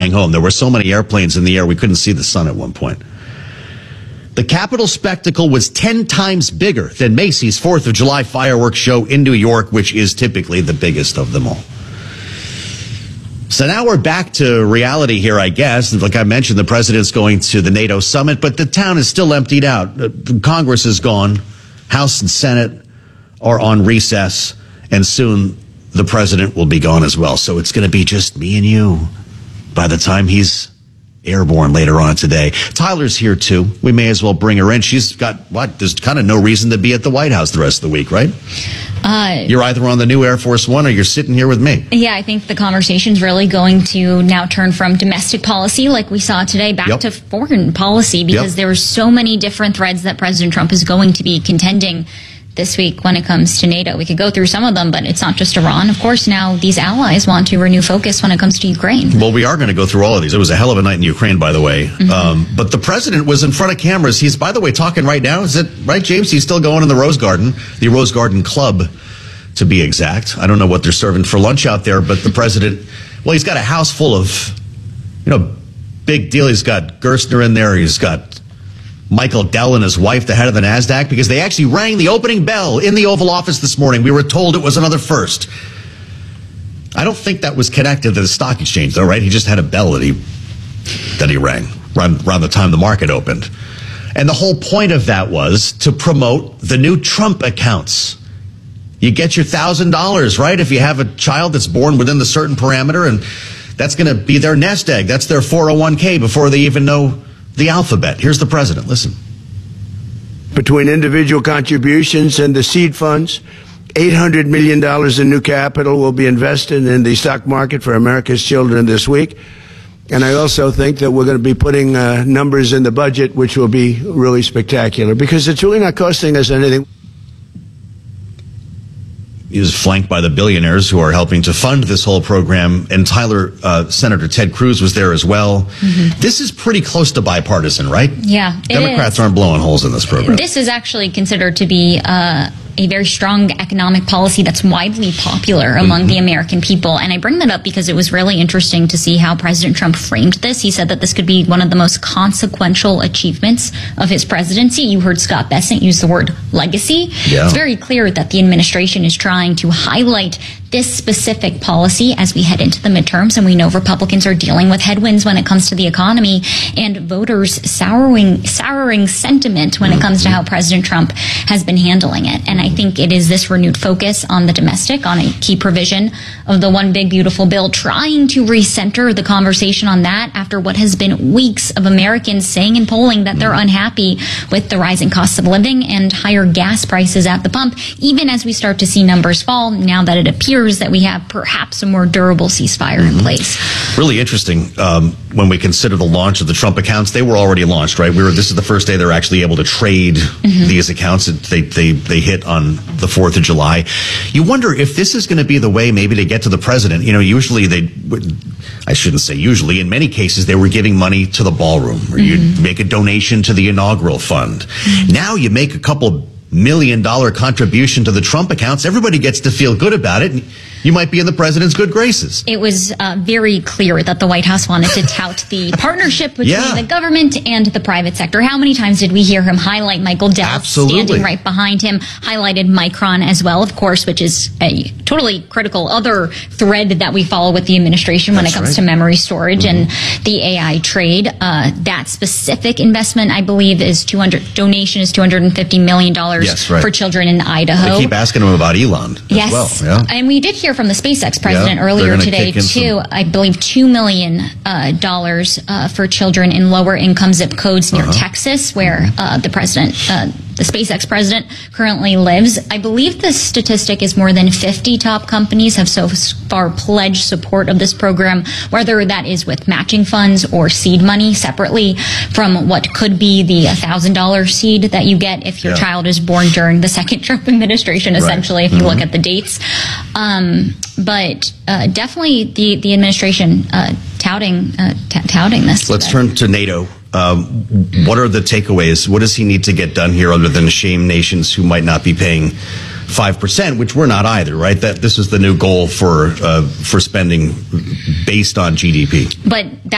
flying home. There were so many airplanes in the air, we couldn't see the sun at one point. The Capitol spectacle was 10 times bigger than Macy's 4th of July fireworks show in New York, which is typically the biggest of them all. So now we're back to reality here, I guess. Like I mentioned, the president's going to the NATO summit, but the town is still emptied out. Congress is gone. House and Senate are on recess, and soon the president will be gone as well. So it's going to be just me and you by the time he's airborne later on today. Tyler's here too. We may as well bring her in. She's got there's kind of no reason to be at the White House the rest of the week, right? You're either on the new Air Force One or you're sitting here with me. Yeah, I think the conversation's really going to now turn from domestic policy, like we saw today, back to foreign policy, because there are so many different threads that President Trump is going to be contending this week when it comes to NATO. We could go through some of them, but it's not just Iran. Of course, now these allies want to renew focus when it comes to Ukraine. Well, we are going to go through all of these. It was a hell of a night in Ukraine, by the way. But the president was in front of cameras. He's, by the way, talking right now. Is it right, James? He's still going in the Rose Garden Club, to be exact. I don't know what they're serving for lunch out there, but the president, well, he's got a house full of, big deal. He's got Gerstner in there. He's got Michael Dell and his wife, the head of the NASDAQ, because they actually rang the opening bell in the Oval Office this morning. We were told it was another first. I don't think that was connected to the stock exchange, though, right? He just had a bell that he rang around the time the market opened. And the whole point of that was to promote the new Trump accounts. You get your $1,000, right? If you have a child that's born within the certain parameter, and that's going to be their nest egg. That's their 401k before they even know the alphabet. Here's the president. Listen. Between individual contributions and the seed funds, $800 million in new capital will be invested in the stock market for America's children this week. And I also think that we're going to be putting numbers in the budget, which will be really spectacular, because it's really not costing us anything. He was flanked by the billionaires who are helping to fund this whole program. And Tyler, Senator Ted Cruz was there as well. This is pretty close to bipartisan, right? Yeah. Democrats aren't blowing holes in this program. This is actually considered to be a very strong economic policy that's widely popular among the American people. And I bring that up because it was really interesting to see how President Trump framed this. He said that this could be one of the most consequential achievements of his presidency. You heard Scott Bessent use the word legacy. Yeah. It's very clear that the administration is trying to highlight this specific policy as we head into the midterms, and we know Republicans are dealing with headwinds when it comes to the economy and voters souring sentiment when it comes to how President Trump has been handling it. And I think it is this renewed focus on the domestic, on a key provision of the One Big Beautiful Bill, trying to recenter the conversation on that after what has been weeks of Americans saying in polling that they're unhappy with the rising costs of living and higher gas prices at the pump, even as we start to see numbers fall now that it appears that we have perhaps a more durable ceasefire in place. Really interesting when we consider the launch of the Trump accounts. They were already launched, right? This is the first day they're actually able to trade these accounts. They hit on the 4th of July. You wonder if this is going to be the way maybe to get to the president. Usually I shouldn't say usually, in many cases they were giving money to the ballroom, or you'd make a donation to the inaugural fund. Now you make a couple $1 million contribution to the Trump accounts. Everybody gets to feel good about it. You might be in the president's good graces. It was very clear that the White House wanted to tout the partnership between the government and the private sector. How many times did we hear him highlight Michael Dell standing right behind him? Highlighted Micron as well, of course, which is a totally critical other thread that we follow with the administration when it comes to memory storage and the AI trade. That specific investment, I believe, donation is $250 million for children in Idaho. They keep asking him about Elon as well. Yeah. And we did hear from the SpaceX president earlier today, too. I believe $2 million for children in lower income zip codes near Texas, where the SpaceX president currently lives. I believe the statistic is more than 50 top companies have so far pledged support of this program, whether that is with matching funds or seed money separately from what could be the $1,000 seed that you get if your child is born during the second Trump administration, essentially, if you look at the dates. But definitely the administration touting this. Let's turn to NATO. What are the takeaways? What does he need to get done here other than shame nations who might not be paying 5%, which we're not either, right? That this is the new goal for spending based on GDP. But